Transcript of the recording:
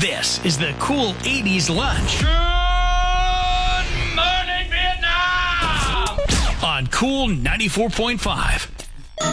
This is the Cool 80s Lunch. Good morning, Vietnam! On Cool 94.5.